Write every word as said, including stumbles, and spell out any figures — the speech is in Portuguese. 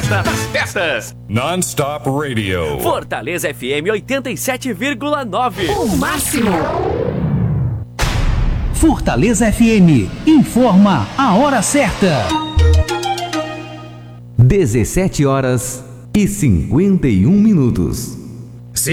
festa das festas. Non-Stop Radio. Fortaleza F M oitenta e sete vírgula nove. O máximo. Fortaleza F M informa a hora certa. dezessete horas e cinquenta e um minutos.